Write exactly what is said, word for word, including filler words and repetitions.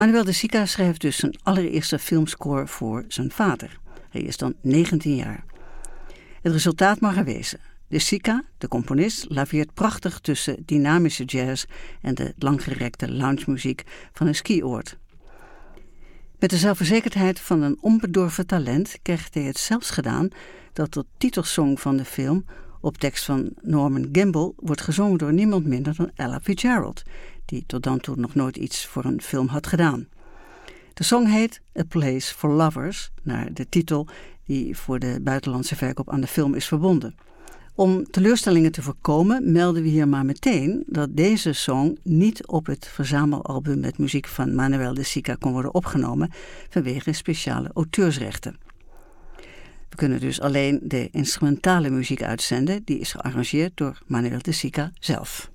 Manuel de Sica schreef dus zijn allereerste filmscore voor zijn vader. Hij is dan negentien jaar. Het resultaat mag er wezen. De Sica, de componist, laveert prachtig tussen dynamische jazz en de langgerekte loungemuziek van een skioord. Met de zelfverzekerdheid van een onbedorven talent kreeg hij het zelfs gedaan dat de titelsong van de film op tekst van Norman Gimbel wordt gezongen door niemand minder dan Ella Fitzgerald, die tot dan toe nog nooit iets voor een film had gedaan. De song heet A Place for Lovers, naar de titel die voor de buitenlandse verkoop aan de film is verbonden. Om teleurstellingen te voorkomen melden we hier maar meteen dat deze song niet op het verzamelalbum met muziek van Manuel de Sica kon worden opgenomen vanwege speciale auteursrechten. We kunnen dus alleen de instrumentale muziek uitzenden, die is gearrangeerd door Manuel de Sica zelf.